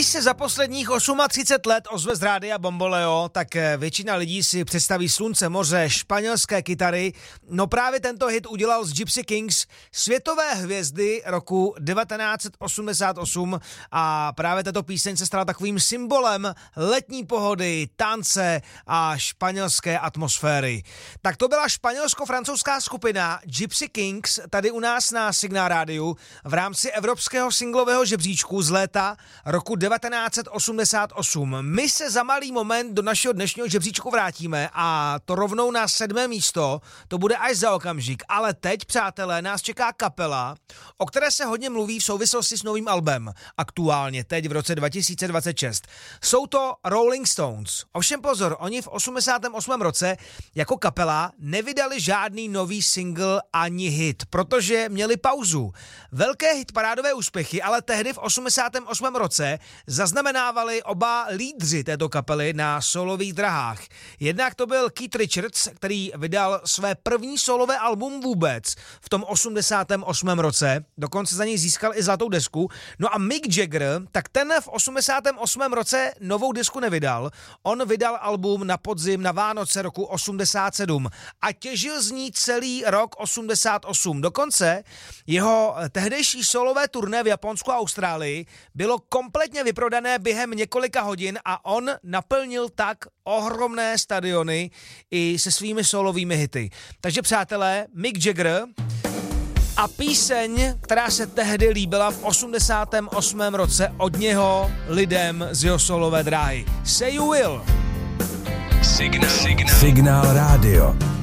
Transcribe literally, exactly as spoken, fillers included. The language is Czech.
se za posledních třicet osm let ozve z rádia Bomboleo, tak většina lidí si představí slunce, moře, španělské kytary. No právě tento hit udělal z Gypsy Kings světové hvězdy roku devatenáct osmdesát osm a právě tato píseň se stala takovým symbolem letní pohody, tance a španělské atmosféry. Tak to byla španělsko-francouzská skupina Gypsy Kings tady u nás na Signál rádiu v rámci evropského singlového žebříčku z léta roku devatenáct osmdesát osm. My se za malý moment do našeho dnešního žebříčku vrátíme a to rovnou na sedmé místo, to bude až za okamžik, ale teď, přátelé, nás čeká kapela, o které se hodně mluví v souvislosti s novým albem, aktuálně teď v roce dva tisíce dvacet šest. Jsou to Rolling Stones. Ovšem pozor, oni v osmdesátém osmém roce jako kapela nevydali žádný nový single ani hit, protože měli pauzu. Velké hitparádové úspěchy, ale tehdy v osmdesátém osmém roce zaznamenávali oba lídři této kapely na solových drahách. Jednak to byl Keith Richards, který vydal své první solové album vůbec v tom osmdesátém osmém roce, dokonce za něj získal i zlatou desku. No a Mick Jagger, tak ten v osmdesátém osmém roce novou desku nevydal. On vydal album na podzim na Vánoce roku osmdesát sedm a těžil z ní celý rok osmdesát osm. Dokonce jeho tehdejší solové turné v Japonsku a Austrálii bylo kompletně vyprodané během několika hodin a on naplnil tak ohromné stadiony i se svými solovými hity. Takže přátelé, Mick Jagger a píseň, která se tehdy líbila v osmdesátém osmém roce od něho lidem z jeho solové dráhy. Say You Will. Signál. Signál. Signál rádio.